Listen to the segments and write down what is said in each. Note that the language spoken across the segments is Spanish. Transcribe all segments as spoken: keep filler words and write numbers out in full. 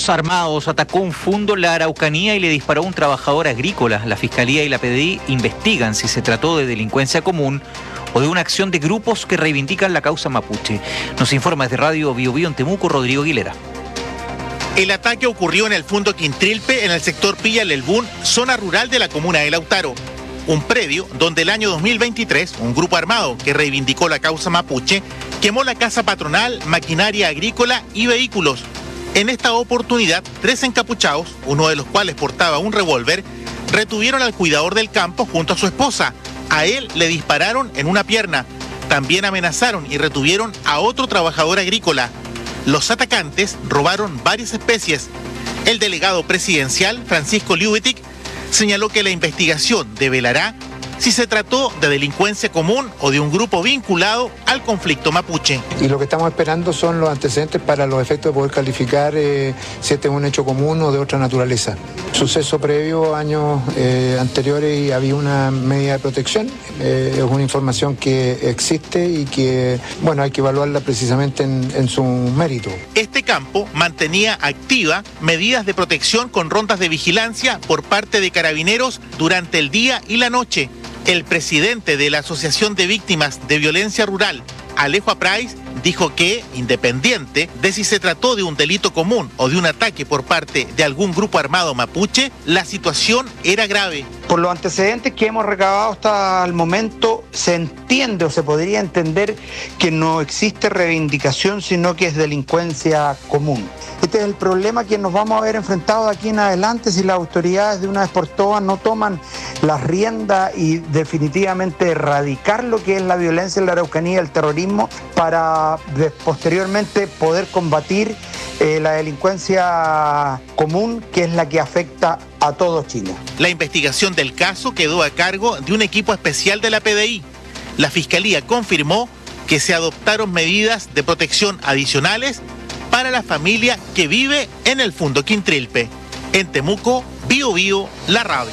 grupos armados atacó un fundo en la Araucanía y le disparó a un trabajador agrícola. La Fiscalía y la P D I investigan si se trató de delincuencia común o de una acción de grupos que reivindican la causa mapuche. Nos informa desde Radio Bio Bio en Temuco, Rodrigo Aguilera. El ataque ocurrió en el Fundo Quintrilpe, en el sector Pilla Lelbún, zona rural de la comuna de Lautaro. Un predio donde el año dos mil veintitrés un grupo armado que reivindicó la causa mapuche quemó la casa patronal, maquinaria agrícola y vehículos. En esta oportunidad, tres encapuchados, uno de los cuales portaba un revólver, retuvieron al cuidador del campo junto a su esposa. A él le dispararon en una pierna. También amenazaron y retuvieron a otro trabajador agrícola. Los atacantes robaron varias especies. El delegado presidencial, Francisco Liubetic, señaló que la investigación develará si se trató de delincuencia común o de un grupo vinculado al conflicto mapuche. Y lo que estamos esperando son los antecedentes para los efectos de poder calificar eh, si este es un hecho común o de otra naturaleza. Suceso previo, años eh, anteriores, y había una medida de protección. Eh, es una información que existe y que, bueno, hay que evaluarla precisamente en, en su mérito. Este campo mantenía activa medidas de protección con rondas de vigilancia por parte de carabineros durante el día y la noche. El presidente de la Asociación de Víctimas de Violencia Rural, Alejo Aprais, dijo que, independiente de si se trató de un delito común o de un ataque por parte de algún grupo armado mapuche, la situación era grave. Por los antecedentes que hemos recabado hasta el momento, se entiende o se podría entender que no existe reivindicación, sino que es delincuencia común. Este es el problema que nos vamos a ver enfrentados aquí en adelante si las autoridades de una vez por todas no toman las riendas y definitivamente erradicar lo que es la violencia en la Araucanía, el terrorismo, para de, posteriormente poder combatir eh, la delincuencia común, que es la que afecta a todo Chile. La investigación del caso quedó a cargo de un equipo especial de la P D I. La Fiscalía confirmó que se adoptaron medidas de protección adicionales para la familia que vive en el Fundo Quintrilpe. En Temuco, Bio Bio, la radio.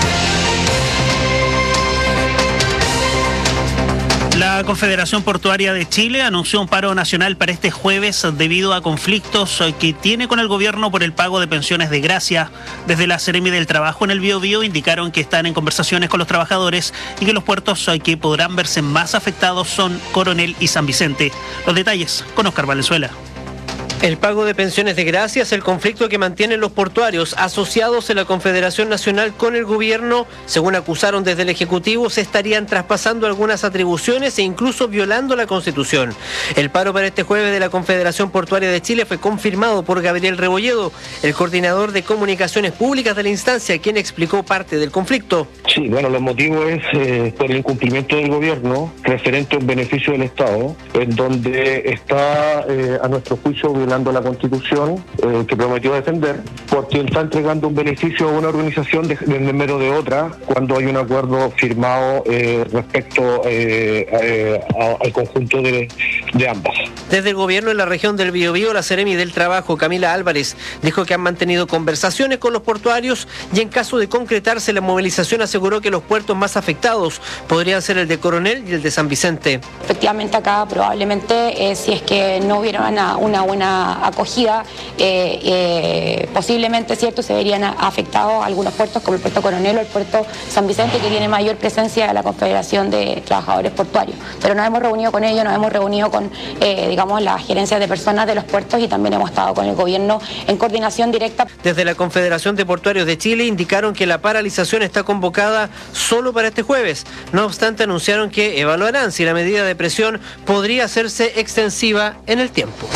La Confederación Portuaria de Chile anunció un paro nacional para este jueves debido a conflictos que tiene con el gobierno por el pago de pensiones de gracia. Desde la Seremi del Trabajo en el Bio Bio indicaron que están en conversaciones con los trabajadores y que los puertos que podrán verse más afectados son Coronel y San Vicente. Los detalles con Oscar Valenzuela. El pago de pensiones de gracia es el conflicto que mantienen los portuarios asociados en la Confederación Nacional con el gobierno. Según acusaron desde el Ejecutivo, se estarían traspasando algunas atribuciones e incluso violando la Constitución. El paro para este jueves de la Confederación Portuaria de Chile fue confirmado por Gabriel Rebolledo, el coordinador de comunicaciones públicas de la instancia, quien explicó parte del conflicto. Sí, bueno, los motivos es eh, por el incumplimiento del gobierno referente a un beneficio del Estado, en donde está, eh, a nuestro juicio, violando la Constitución eh, que prometió defender, porque está entregando un beneficio a una organización de, de número de otra cuando hay un acuerdo firmado eh, respecto eh, eh, a, al conjunto de, de ambas. Desde el gobierno en la región del Biobío, la Seremi del Trabajo, Camila Álvarez, dijo que han mantenido conversaciones con los portuarios y en caso de concretarse la movilización aseguró que los puertos más afectados podrían ser el de Coronel y el de San Vicente. Efectivamente acá probablemente eh, si es que no hubiera una, una buena acogida, eh, eh, posiblemente cierto se verían afectados algunos puertos como el puerto Coronel o el puerto San Vicente, que tiene mayor presencia de la Confederación de Trabajadores Portuarios. Pero nos hemos reunido con ellos, nos hemos reunido con eh, digamos las gerencias de personas de los puertos y también hemos estado con el gobierno en coordinación directa. Desde la Confederación de Portuarios de Chile indicaron que la paralización está convocada solo para este jueves. No obstante, anunciaron que evaluarán si la medida de presión podría hacerse extensiva en el tiempo.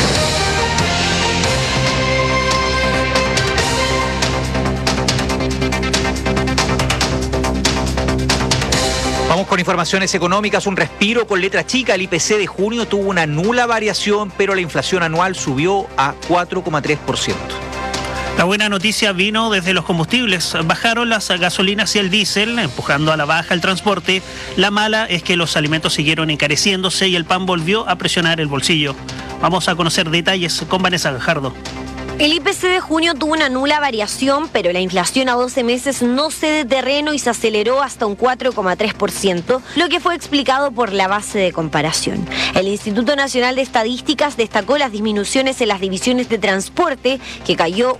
Vamos con informaciones económicas, un respiro con letra chica. El I P C de junio tuvo una nula variación, pero la inflación anual subió a cuatro coma tres por ciento. La buena noticia vino desde los combustibles. Bajaron las gasolinas y el diésel, empujando a la baja el transporte. La mala es que los alimentos siguieron encareciéndose y el pan volvió a presionar el bolsillo. Vamos a conocer detalles con Vanessa Gajardo. El I P C de junio tuvo una nula variación, pero la inflación a doce meses no cede terreno y se aceleró hasta un cuatro coma tres por ciento, lo que fue explicado por la base de comparación. El Instituto Nacional de Estadísticas destacó las disminuciones en las divisiones de transporte, que cayó